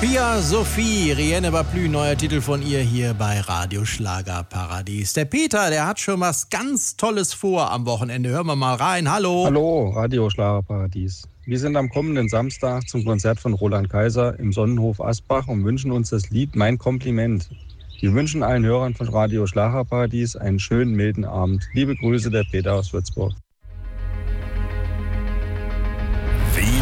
Pia Sophie, Rien ne va plus, neuer Titel von ihr hier bei Radio Schlagerparadies. Der Peter, der hat schon was ganz Tolles vor am Wochenende. Hören wir mal rein. Hallo. Hallo, Radio Schlagerparadies. Wir sind am kommenden Samstag zum Konzert von Roland Kaiser im Sonnenhof Asbach und wünschen uns das Lied Mein Kompliment. Wir wünschen allen Hörern von Radio Schlagerparadies einen schönen, milden Abend. Liebe Grüße, der Peter aus Würzburg.